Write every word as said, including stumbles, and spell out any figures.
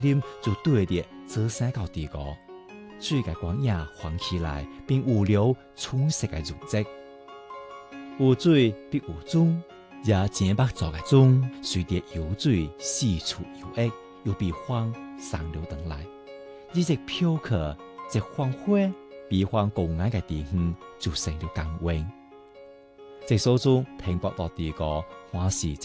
啉就对着左山到地高，水嘅光影泛起来，并有流充实嘅容积。有水必有钟，也前目做嘅钟，随着游水四处游溢，又被风送流回来。日日飘客，一黄昏，比方高矮嘅地方就成了降温。这所中停泊到地高，还是